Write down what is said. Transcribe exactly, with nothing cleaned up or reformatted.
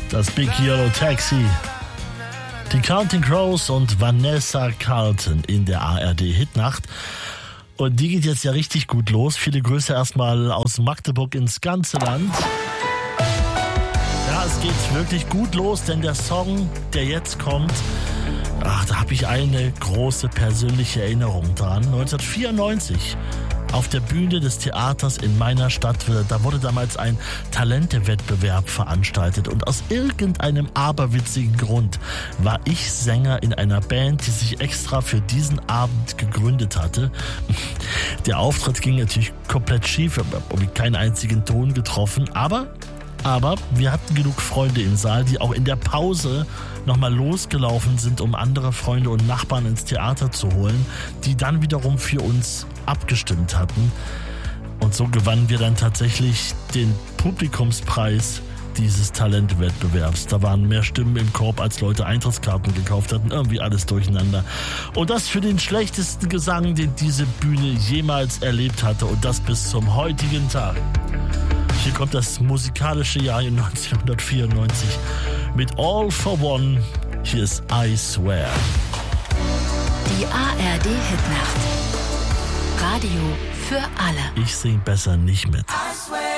Das Big Yellow Taxi. Die Counting Crows und Vanessa Carlton in der A R D-Hitnacht. Und die geht jetzt ja richtig gut los. Viele Grüße erstmal aus Magdeburg ins ganze Land. Ja, es geht wirklich gut los, denn der Song, der jetzt kommt, ach, da habe ich eine große persönliche Erinnerung dran. neunzehnhundertvierundneunzig. Auf der Bühne des Theaters in meiner Stadt, da wurde damals ein Talentewettbewerb veranstaltet und aus irgendeinem aberwitzigen Grund war ich Sänger in einer Band, die sich extra für diesen Abend gegründet hatte. Der Auftritt ging natürlich komplett schief, ich habe keinen einzigen Ton getroffen, aber Aber wir hatten genug Freunde im Saal, die auch in der Pause nochmal losgelaufen sind, um andere Freunde und Nachbarn ins Theater zu holen, die dann wiederum für uns abgestimmt hatten. Und so gewannen wir dann tatsächlich den Publikumspreis dieses Talentwettbewerbs. Da waren mehr Stimmen im Korb, als Leute Eintrittskarten gekauft hatten. Irgendwie alles durcheinander. Und das für den schlechtesten Gesang, den diese Bühne jemals erlebt hatte. Und das bis zum heutigen Tag. Hier kommt das musikalische Jahr neunzehnhundertvierundneunzig mit All for One. Hier ist I Swear. Die A R D-Hitnacht. Radio für alle. Ich sing besser nicht mit. I swear.